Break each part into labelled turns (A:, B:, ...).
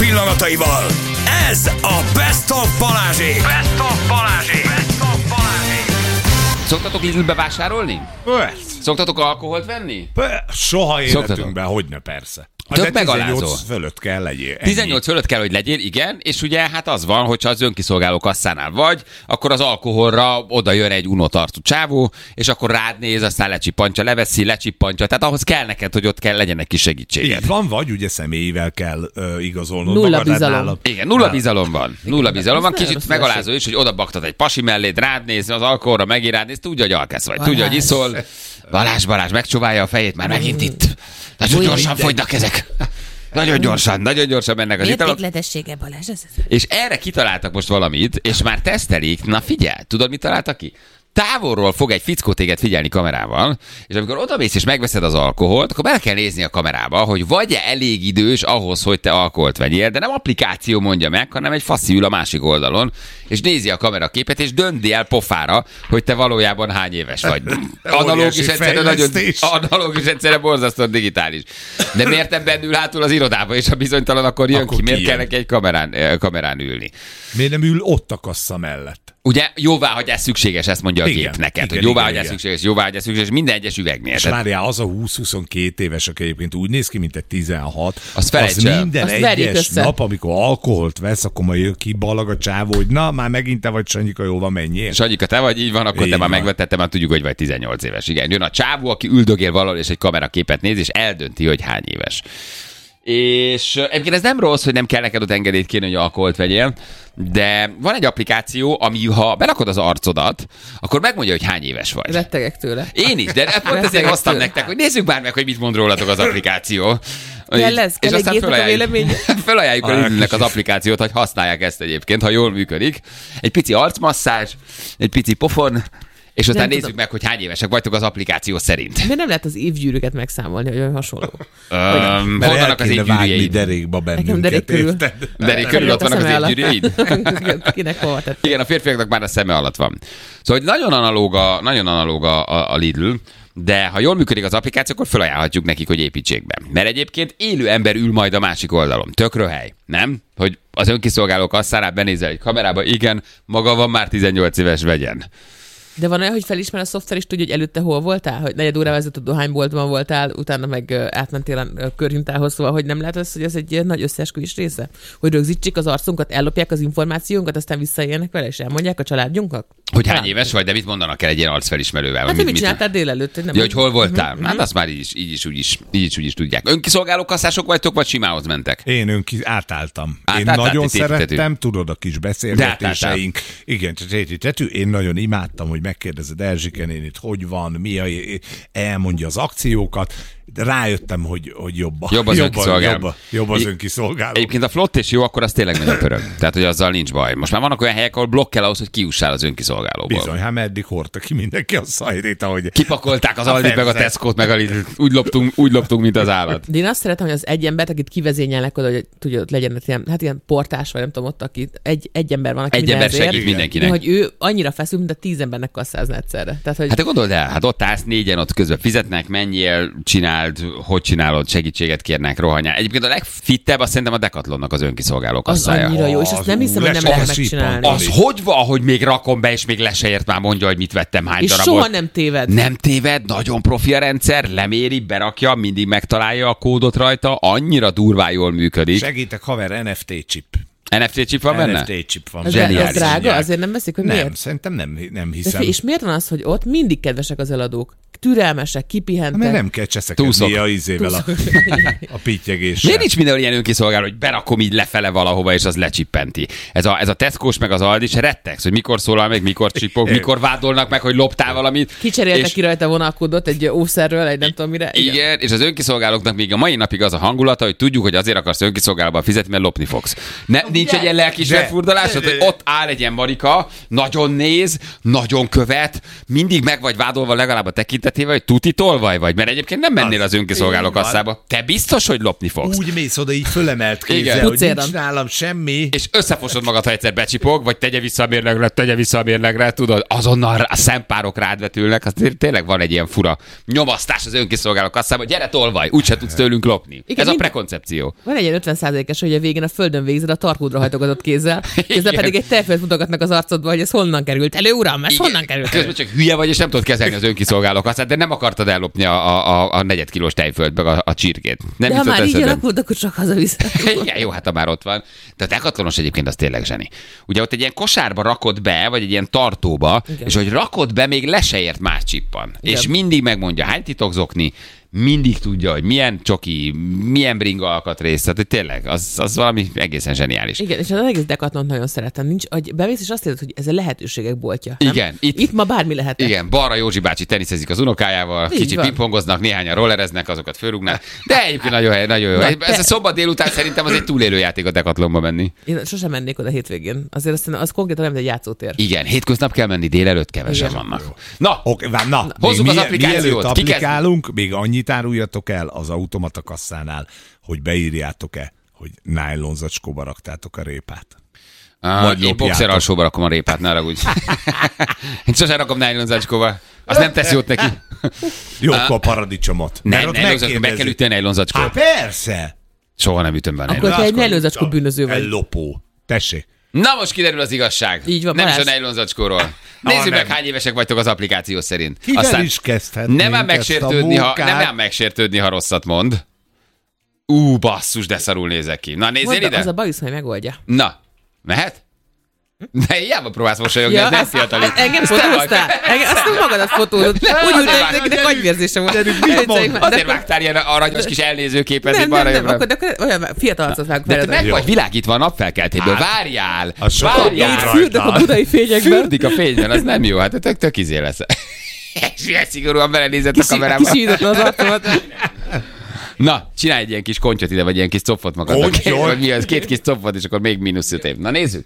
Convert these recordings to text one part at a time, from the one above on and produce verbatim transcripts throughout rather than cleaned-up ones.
A: pillanataival. Ez a Best of Balázsék. Best of Balázsék. Best of Balázsék.
B: Szoktatok Lidlbe vásárolni?
C: Persze.
B: Szoktatok alkoholt venni?
C: Persze. Soha életünkben,
B: Szoktatok?
C: hogyne persze.
B: Tök megalázó.
C: tizennyolc fölött kell legyél. Ennyi.
B: tizennyolc fölött kell, hogy legyél, igen, és ugye hát az van, hogyha az önkiszolgáló kasszánál vagy, akkor az alkoholra oda jön egy unotartú csávó, és akkor rád néz, aztán lecsippantja, leveszi, lecsippantja, tehát ahhoz kell neked, hogy ott kell legyen egy kis segítséged.
C: Így van, vagy ugye személyivel kell uh, igazolnod
D: Nulla
C: magad,
D: bizalom.
C: nálam.
B: Igen, nulla bizalom van. Nulla bizalom van,
D: Ez nagyon
B: kicsit
D: rossz
B: megalázó is, hogy oda baktat egy pasi mellét, rád néz, az alkoholra megint rád néz, tudja, hogy alkesz vagy, tudja, hogy iszol. Balázs, Balázs, megcsóválja a fejét, már megint itt. Nagyon gyorsan fogynak ezek. Nagyon gyorsan, nagyon gyorsan mennek az italok.
D: Mértékletessége, Balázs. Ez, ez.
B: És erre kitaláltak most valamit, és már tesztelik. Na figyelj, tudod, mit találtak ki? Távolról fog egy fickó téged figyelni kamerával, és amikor odamész és megveszed az alkoholt, akkor bele kell nézni a kamerába, hogy vagy-e elég idős ahhoz, hogy te alkoholt vegyél, de nem applikáció mondja meg, hanem egy faszi ül a másik oldalon, és nézi a kameraképet, és dönti el pofára, hogy te valójában hány éves vagy. Analóg is egyszerűen nagyon, analóg is egyszerűen borzasztóan digitális. De miért nem bennül hátul az irodába, és ha bizonytalan, akkor jön
C: akkor
B: ki, miért
C: ki
B: kell
C: jön?
B: neki egy kamerán, kamerán ülni?
C: Miért nem ül ott a kassa mellett?
B: Ugye jóváhagyás szükséges, ezt mondja a
C: Igen,
B: gép neked,
C: igen,
B: hogy jóváhagyás
C: igen,
B: szükséges, jóváhagyás szükséges, minden egyes üvegnél.
C: És
B: Tehát
C: várjál, az a húsz-huszonkettő éves, aki egyébként úgy néz ki, mint egy tizenhat,
B: Azt felejts el.
C: minden
D: Azt verjék
C: egyes
D: össze.
C: nap, amikor alkoholt vesz, akkor majd jön ki ballag a csávó, hogy na, már megint te vagy, Sanyika, jó van, menjél.
B: Sanyika, te vagy, így van, akkor
C: Így
B: te már
C: van.
B: megvetted, te már tudjuk, hogy vagy tizennyolc éves. Igen, jön a csávó, aki üldögél valahol, és egy kameraképet néz, és eldönti, hogy hány éves. És uh, egyébként ez nem rossz, hogy nem kell neked ott engedélyt kérni, hogy alkoholt vegyél, de van egy applikáció, ami ha berakod az arcodat, akkor megmondja, hogy hány éves vagy.
D: Rettegek tőle.
B: Én is, de pont ezért
D: Rettegek
B: hoztam
D: tőle.
B: nektek, hogy nézzük már meg, hogy mit mond rólatok az applikáció.
D: Kell ez? Kell egy gépnek a véleménye?
B: Felajánljuk a
C: Ah,
B: Lidlnek az
C: kicsit.
B: applikációt, hogy használják ezt egyébként, ha jól működik. Egy pici arcmasszázs, egy pici pofon, és aztán
D: Nem
B: nézzük
D: tudom.
B: meg, hogy hány évesek vagytok az applikáció szerint.
D: Miért nem lehet az évgyűrűket megszámolni, hogy olyan hasonló?
B: Öm,
C: Mert
B: hol
C: el
B: vannak az
C: kéne vágni
B: évgyűrűjeid?
C: derékba bennünket,
D: derék körül.
C: érted?
B: Derék körül ott vannak az évgyűrűjeid?
D: Kinek hova tett?
B: Igen, a férfiaknak már a szeme alatt van. Szóval hogy nagyon analóg a, nagyon analóg a, a, a Lidl, de ha jól működik az applikáció, akkor felajánlhatjuk nekik, hogy építsék be. Mert egyébként élő ember ül majd a másik oldalon. Tök röhely, nem? Hogy az önkiszolgáló kasszánál benézel egy kamerába, igen, maga van már tizennyolc éves, vegyen.
D: De van olyan, hogy felismer a szoftver, és tudja, hogy előtte hol voltál? Hogy negyed órával ezelőtt a dohányboltban voltál, utána meg ö, átmentél a ö, körhintához, szóval, hogy nem lehet az, hogy ez egy ilyen nagy összeesküvés része? Hogy rögzítsék az arcunkat, ellopják az információnkat, aztán visszaélnek vele, és elmondják a családjunknak?
B: Hogy hány
D: Talán.
B: éves vagy, de mit mondanak el egy ilyen arcfelismerővel?
D: Hát,
B: Mit-
D: mit
B: mit-
D: csináltál délelőtt? Hogy nem
B: Ja, hogy hol voltál?
D: Mhm,
B: Hát
D: mhm.
B: azt már így is, így is, úgy is, így is, úgy is tudják. Önkiszolgáló kasszások vagytok, vagy simához mentek?
C: Én önki átálltam. Én
B: Átálltál,
C: nagyon
B: ti tétitetű.
C: szerettem, tudod, a kis beszélgetéseink. Igen, tétitetű. Én nagyon imádtam, hogy megkérdezed Erzsike nénit, hogy van, mi a, elmondja az akciókat. De rájöttem, hogy, hogy jobb, a,
B: Jobb az
C: jobb, a-
B: önkiszolgáló.
C: jobb, a- jobb az
B: É-
C: önkiszolgáló.
B: Egyébként a flott és jó, akkor az tényleg nagyon pörög. Tehát, hogy azzal nincs baj. Most már vannak olyan helyek, ahol blokk kell ahhoz, hogy kiussál az önkiszolgálóból.
C: Bizony, hát meddig hordta ki mindenki a szajrét, ahogy...
B: Kipakolták az Aldit, meg a
C: persze.
B: Tesco-t, meg a Lidl-t. Úgy loptunk, úgy loptunk, mint az állat.
D: De én azt szeretem, hogy az egy embert, akit kivezényelnek oda, hogy tudja, ott legyen egy ilyen, hát ilyen portás, vagy nem tudom, ott, aki egy, egy ember van, aki
B: Egy ember
D: mindenhez
B: segít
D: ért,
B: mindenkinek.
D: Hogy ő annyira feszül, mint a tíz embernek kasszázna egyszerre. Tehát, hogy
B: Hát te gondold el, hát ott állsz négyen, ott közben fizetnek, menjél, csináld, hogy csinálod, segítséget kérnek, rohanyál. Egyébként a legfittebb azt szerintem a Decathlonnak az önkiszolgáló
D: az
B: kasszája.
D: annyira jó, és azt
C: Az
D: nem hiszem, hogy nem
C: ú,
D: lehet
C: les-
D: megcsinálni.
C: az-
B: Az hogy van, hogy még rakom be, és még le se ért, már mondja, hogy mit vettem, hány
D: És
B: darabot.
D: soha nem téved.
B: Nem téved, nagyon profi a rendszer, leméri, berakja, mindig megtalálja a kódot rajta, annyira durván jól működik.
C: Segítek, haver, en ef té chip.
B: en ef té chip van benne?
C: en ef té chip van.
D: Ez,
B: Zseniális.
D: ez drága?
C: Mondják.
D: Azért nem veszik, hogy
C: Nem,
D: miért?
C: szerintem nem, nem
D: De
C: hiszem.
D: fi- és miért van az, hogy ott mindig kedvesek az eladók? Türelmesek, kipihentek.
C: Mert nem kell cseszekedni
B: Túszok.
C: a izével, a, a pittyegéssel.
B: Miért nincs mindenhol ilyen önkiszolgáló, hogy berakom így lefele valahova, és az lecsippenti? Ez a, ez a Tesco-s meg az Aldis, rettegsz, hogy mikor szólal meg, mikor csipog, mikor vádolnak meg, hogy loptál valamit.
D: Kicseréltek
B: és,
D: ki rajta vonalkódot egy ószerről, egy nem tudom mire.
B: igen, és az önkiszolgálóknak még a mai napig az a hangulata, hogy tudjuk, hogy azért akarsz önkiszolgálóban fizetni, mert lopni fogsz. Ne, nincs egy ilyen lelkismert
C: de-
B: furdalásod, hogy ott áll egy ilyen marika, nagyon néz, nagyon követ, mindig meg vagy vádolva legalább a tekintet, tekintetével, hogy tuti tolvaj vagy, mert egyébként nem mennél az önkiszolgáló kasszába. Te biztos, hogy lopni fogsz.
C: Úgy mész oda, így fölemelt kézzel, hogy nincs nálam semmi.
B: És összefosod magad, ha egyszer becsipog, vagy tegye vissza a mérlegre, tegye vissza a mérlegre, tudod, azonnal a szempárok rád vetülnek, az tényleg van egy ilyen fura nyomasztás az önkiszolgáló kasszába, gyere tolvaj, úgyse tudsz tőlünk lopni. Igen, ez a prekoncepció.
D: Van egy ilyen ötven százalékos, hogy a végén a földön végzed a tarkódra hajtogatott kézzel, közben pedig egy tejfölt mutogatnak az arcodba, hogy ez honnan került elő, uram, ez honnan került elő.
B: Közben csak hülye vagy, és nem tudod kezelni az önkiszolgáló kasszát, de nem akartad ellopni a, a, a negyed kilós tejfölt, meg a, a csirkét. Nem
D: de ha már így alakult, akkor csak hazavisz.
B: Igen, jó, hát ha már ott van. De a Decathlonos egyébként az tényleg zseni. Ugye ott egy ilyen kosárba rakod be, vagy egy ilyen tartóba, igen. És hogy rakod be, még le se ért más csippan. Igen. És mindig megmondja, hány titokzokni, mindig tudja, hogy milyen csoki, milyen bringa alkatrész, tehát hogy tényleg, az, az valami egészen zseniális.
D: Igen, és az egész Decathlont nagyon szeretem. Nincs, hogy bemész, és azt érzed, hogy ez a lehetőségek boltja. Nem?
B: Igen.
D: Itt, itt ma bármi lehet.
B: Igen, balra Józsi bácsi teniszezik az unokájával, így kicsit pingpongoznak, néhányan rollereznek, azokat fölrúgnak, de egyébként nagyon jó, nagyon jó. Na, ez a szombat délután szerintem az egy túlélő játék a Decathlonba menni.
D: Én sosem mennék oda hétvégén. Azért aztán az konkrétan nem egy játszótér.
B: Igen, hétköznap kell menni, délelőtt kevesen igen. vannak. Na,
C: okay, na, na
B: hozzuk az applikációt.
C: Mielőtt applikálunk, még annyit áruljatok el az automata kasszánál, hogy beírjátok-e, hogy nylon zacskóba raktátok a répát.
B: Ah, én boxer alsóba rakom a répát, ne ragudj. Én sosem rakom nylon zacskóba. Az nem tesz jót neki.
C: Jó, akkor a paradicsomot.
B: Nem, meg kell ütni a nylon zacskót.
C: Hát persze.
B: Soha nem ütöm be a
D: nylon zacskót. Akkor te egy nylon zacskó bűnöző vagy.
C: Lopó. Tessék.
B: Na most kiderül az igazság.
D: Így van,
B: nem is a nylon zacskóról. Nézzük meg, hány évesek vagytok az applikáció szerint.
C: Kivel Aztán is kezdhetnénk
B: nem ám megsértődni, ha, nem ám megsértődni, ha rosszat mond. Ú, basszus, de szarul nézek ki. Na, nézzél
D: Mondd,
B: ide.
D: Az a bajusz, hogy megoldja.
B: Na, mehet? De hiába próbálsz mosolyogni, ja, ez nem fiatalít.
D: Engem fotóztál? Azt nem magadat fotózod. Úgy úgy, hogy nekinek agyvérzése volt.
B: Azért vágtál ilyen aranyos kis elnézőképet.
D: Nem, nem, nem, akkor olyan fiatal arcot vágok fel.
B: De te meg vagy világítva a napfelkeltéből. Várjál!
C: Várjál!
D: Fürdök a budai fényekben.
B: Fürdik a fényben, az nem jó. Hát tök, tök izé lesz. És ilyen szigorúan belenézett a kamerába.
D: Kisított az arcomat.
B: Na, csinálj egy ilyen kis kontyot ide, vagy ilyen kis copfot magadnak. Vagy mi az, két kis copfot, és akkor még mínusz öt év. Na nézzük.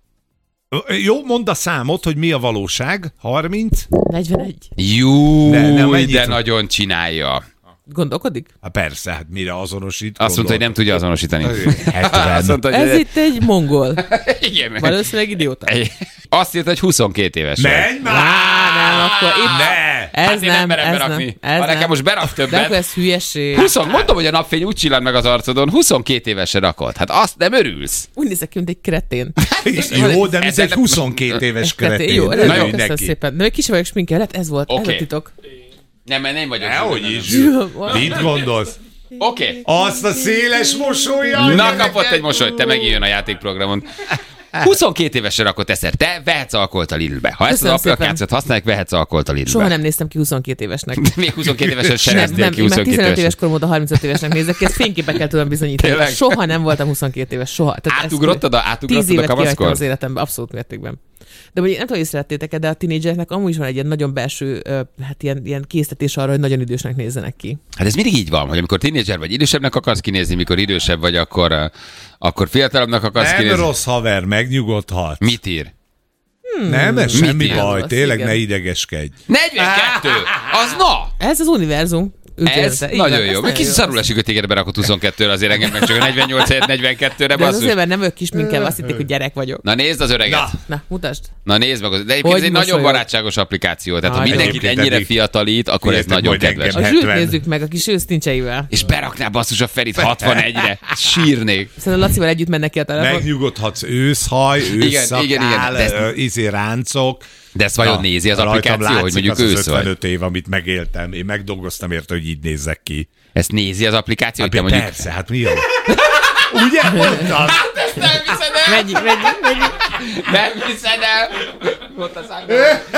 C: Jó, mondd a számot, hogy mi a valóság. harminc?
D: negyvenegy.
B: Jú, de, de nagyon csinálja.
D: Gondolkodik?
C: Hát persze, hát mire azonosít?
B: Azt mondta, hogy nem tudja azonosítani.
C: Azt mondta,
D: hogy ez itt egy mongol.
B: Igen.
D: Valószínűleg idióta.
B: Azt írt, hogy huszonkét éves.
C: Menj már!
D: Á, nem, akkor itt...
C: Ne!
D: Ez
B: hát
D: nem,
B: nem merem
D: ez
B: berakni.
D: nem. Ez
B: ha nekem
D: nem.
B: most berak többet.
D: De akkor ez hülyeség.
B: húsz, mondom, hogy a napfény úgy csillan meg az arcodon, huszonkét évesen rakod. Hát azt nem örülsz.
D: Úgy nézek ki, mint egy kretén.
C: Jó, de mint egy huszonkét éves kretén.
D: Jó, nagyon köszönöm szépen. De kicsi vagyok sminkelhet, ez volt, ez a titok.
B: Nem, mert nem vagyok.
C: Nehogy is. Mit gondolsz?
B: Oké. Okay.
C: Azt a széles mosolyjal.
B: Na, kapott egy mosolyt, te megint jön a játékprogramon. huszonkét évesen rakott eszer. Te vehetsz alkoholt a Lidlbe. Ha ezt az applikációt használják, vehetsz alkoholt a Lidlbe.
D: Soha nem néztem ki huszonkét évesnek.
B: Még huszonkét évesen sem néztél
D: nem,
B: ki huszonkét évesen.
D: tizenöt éves korom óta harmincöt évesnek nézek ki, ezt fényképekkel tudom bizonyítani. Tényleg? Soha nem voltam huszonkét éves, soha.
B: Átugrottad a, átugrottad a kamaszkor?
D: Az életemben, abszolút mértékben. De vagy nem tudom, hogy észrevettétek, de a tinédzsereknek amúgy is van egy ilyen nagyon belső, hát ilyen, ilyen késztetés arra, hogy nagyon idősnek nézzenek ki.
B: Hát ez mindig így van, hogy amikor tinédzser vagy idősebbnek akarsz kinézni, mikor idősebb vagy, akkor, akkor fiatalabbnak akarsz
C: nem
B: kinézni.
C: Nem rossz haver, megnyugodhat.
B: Mit ír?
C: Hmm. Nem, ez semmi
B: ír?
C: baj,
D: Az
C: tényleg
D: igen.
C: Ne idegeskedj.
B: negyvenkettő! Az na!
D: Ez az univerzum.
B: Ez
D: igen,
B: nagyon jó. Még kicsit szarul esik, hogy téged berakott huszonkettőre, azért engem meg csak a negyvennyolc helyett negyvenkettőre.
D: De az azért, mert nem ők kis minket, azt hitték, hogy gyerek vagyok.
B: Na nézd az öreget.
C: Na,
D: Na mutasd.
B: Na nézd meg. De egyébként ez egy nagyon barátságos applikáció. Tehát ha mindenkit ennyire fiatalít, akkor ez nagyon kedves.
D: A Zsült nézzük meg, a kis ősztincseivel.
B: És berakná basszus a Ferit hatvanegyre. Sírnék.
D: Szerintem Lacival együtt mennek ki a telefon.
C: Megnyugodhatsz, őszhaj, ősszakál, izé ráncok.
B: De ezt vajon nézi az applikáció, hogy mondjuk ősz vagy?
C: ötvenöt év, amit megéltem. Én megdolgoztam érte, hogy így nézzek ki.
B: Ezt nézi az applikáció?
C: Hát
B: hogy
C: mondjuk...
B: mondjuk...
C: Persze, hát mi a... Ugye mondtad?
B: Hát ezt nem hiszed el!
D: Mennyi, mennyi, mennyi.
B: Nem hiszed el! Mondta számba.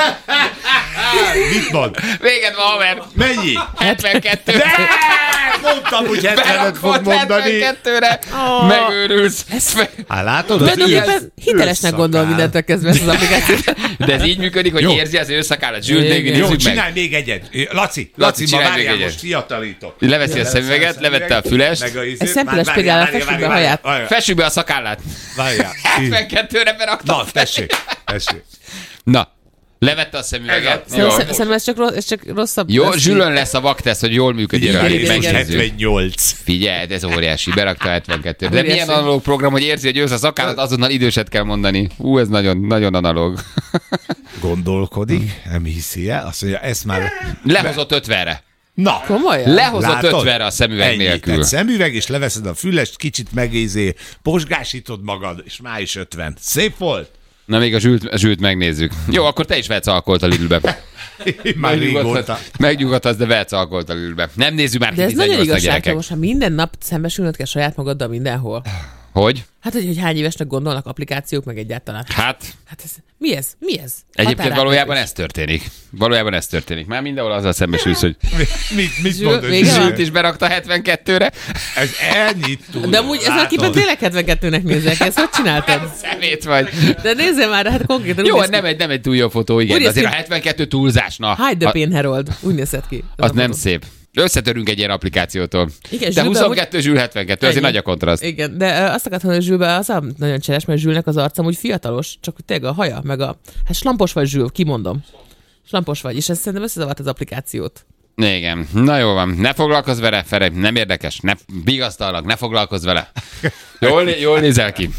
C: Mit mond?
B: Véged van, haver!
C: Mennyi?
B: hetvenkettő.
C: De! Mondtam, hogy hetvenet fog mondani.
B: hetvenkettőre. Megőrülsz.
C: Hát látod?
D: Tulajdonképpen hitelesnek gondol mindentől kezdve ezt az applikációt.
B: De ez így működik, hogy
C: jó.
B: Érzi az őszakállat. Zsült, nézzük
C: jó,
B: meg.
C: csinálj még egyet. Laci, Laci, ma várjál, most fiatalítok.
B: Leveszi a szemüveget, levette a fülest.
D: Egy szemfüles például fessük be a haját.
B: Fessük be a szakállát.
C: Várjál.
B: hetvenkettőre beraktam.
C: Na, tessék, tessék.
B: Na, Levette a szemüveget.
D: Szerintem ez csak, rossz, ez csak rosszabb.
B: Jó, Zsülön lesz a vaktesz, hogy jól működik.
C: hetvennyolc.
B: Figyelj, ez óriási, berakta hetvenkettő. De milyen analóg program, hogy érzi, hogy ősz a szakállat, azonnal időset kell mondani. Ú, ez nagyon, nagyon analóg.
C: Gondolkodik, nem hiszi el, azt mondja, ezt már...
B: Lehozott ötvenre.
C: Na,
D: komolyan?
B: Lehozott ötvenre a szemüveg
C: Ennyi,
B: nélkül.
C: Szemüveg, és leveszed a fülest, kicsit megézé, posgásítod magad, és már is ötven. Szép volt?
B: Na, még a Zsült, a Zsült megnézzük. Jó, akkor te is vehetsz alkoholt a Lidlbe. Megnyugodhatsz, de vehetsz alkoholt a Lidlbe. Nem nézzük már ki
D: de ez nagyon igazság,
B: gyerekek.
D: most már minden nap szembesülnöd kell saját magaddal mindenhol.
B: Hogy?
D: Hát, hogy, hogy hány évesnek gondolnak applikációk, meg egyáltalán.
B: Hát...
D: Hát ez, mi ez? Mi ez?
B: Egyébként
D: Határát
B: valójában ez történik. Valójában ez történik. Már mindenhol azzal szembesülsz, hogy
C: mit, mit
D: Zsül,
C: mondod?
B: Zsült is berakta hetvenkettőre.
C: Ez ennyit tud.
D: De amúgy ez a képet tényleg hetvenkettőnek nézek. Ezt hogy csináltad?
B: Szemét vagy.
D: De nézzél már, hát konkrétan.
B: Jó, nem egy, nem egy túl jó fotó, igen.
D: Úgy
B: Azért
D: ki...
B: a hetvenkettő túlzás, na.
D: Hide the pain, Harold. Úgy nézett ki.
B: Az, az nem szép. Összetörünk egy ilyen applikációtól.
D: Igen,
B: de
D: Zsülbe,
B: huszonkettő,
D: hogy...
B: Zsül hetvenkettő, azért nagy a kontraszt.
D: Igen, de uh, azt akartam, hogy Zsülbe az a nagyon cseles, mert Zsülnek az arcam úgy fiatalos, csak tényleg a haja, meg a... Hát slampos vagy, Zsül, kimondom. Slampos vagy, és ez szerintem összezavart az applikációt.
B: Igen, na jó van, ne foglalkozz vele, Fere, nem érdekes, ne vigasztalak, ne foglalkozz vele. Jól, jól nézel ki.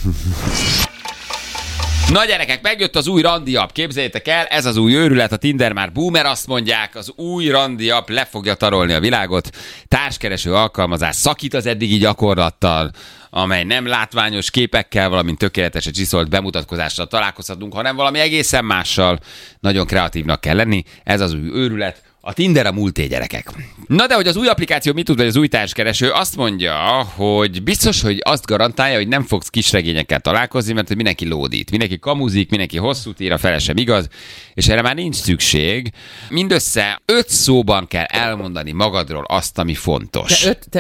B: Na gyerekek, megjött az új Randi app, képzeljétek el, ez az új őrület, a Tinder már boomer, azt mondják, az új Randi app le fogja tarolni a világot, társkereső alkalmazás szakít az eddigi gyakorlattal, amely nem látványos képekkel, valamint tökéletesen csiszolt bemutatkozással találkozhatunk, hanem valami egészen mással. Nagyon kreatívnak kell lenni, ez az új őrület. A Tinder a múlté, gyerekek. Na de, hogy az új applikáció mit tud, vagy az új társkereső, azt mondja, hogy biztos, hogy azt garantálja, hogy nem fogsz kisregényekkel találkozni, mert hogy mindenki lódít, mindenki kamuzik, mindenki hosszút ír, a fele sem igaz, és erre már nincs szükség. Mindössze öt szóban kell elmondani magadról azt, ami fontos.
D: Te öt, te